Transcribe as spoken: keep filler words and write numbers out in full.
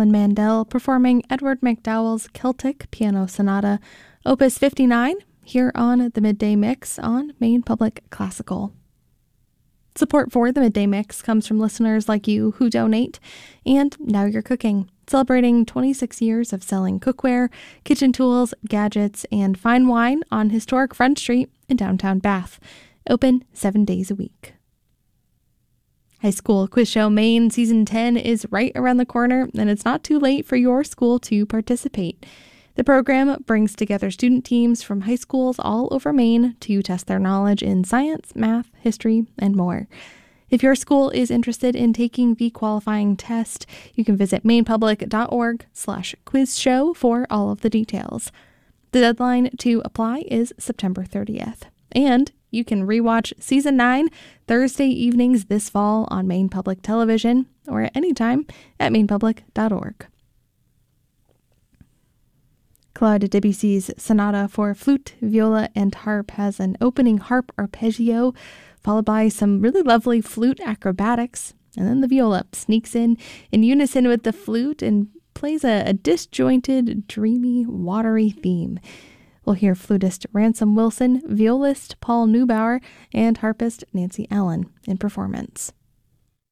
Alan Mandel performing Edward McDowell's Celtic Piano Sonata, Opus fifty-nine, here on the Midday Mix on Maine Public Classical. Support for the Midday Mix comes from listeners like you who donate, and Now You're Cooking, celebrating twenty-six years of selling cookware, kitchen tools, gadgets, and fine wine on historic Front Street in downtown Bath. Open seven days a week. High School Quiz Show Maine Season ten is right around the corner, and it's not too late for your school to participate. The program brings together student teams from high schools all over Maine to test their knowledge in science, math, history, and more. If your school is interested in taking the qualifying test, you can visit mainepublic.org slash quiz show for all of the details. The deadline to apply is September thirtieth. And you can rewatch Season nine Thursday evenings this fall on Maine Public Television or at any time at mainepublic dot org. Claude Debussy's Sonata for Flute, Viola, and Harp has an opening harp arpeggio, followed by some really lovely flute acrobatics, and then the viola sneaks in in unison with the flute and plays a, a disjointed, dreamy, watery theme. We'll hear flutist Ransom Wilson, violist Paul Neubauer, and harpist Nancy Allen in performance.